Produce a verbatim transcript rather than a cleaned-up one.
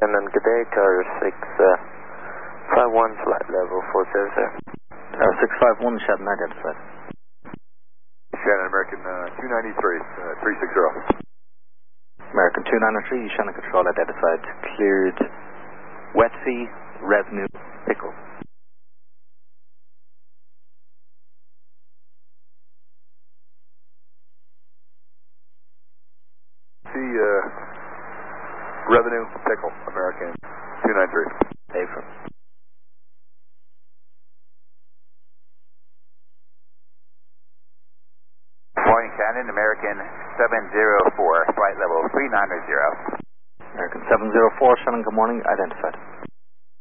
Shannon, good day, Tower six five one, flight level four zero zero. Tower six five one, Shannon identified. Shannon, American uh, two ninety-three, uh, three six zero. American two ninety-three, Shannon Control identified. Cleared wet fee, revenue, pickle. See, uh, revenue, pickle, American two ninety-three. Affirm. Morning, Shannon, American seven zero four, flight level three nine zero. American seven zero four, Shannon, good morning, identified.